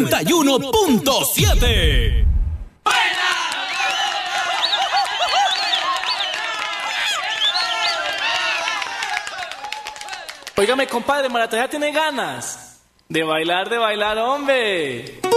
91.7. Óigame, compadre, Maratalla tiene ganas de bailar, hombre.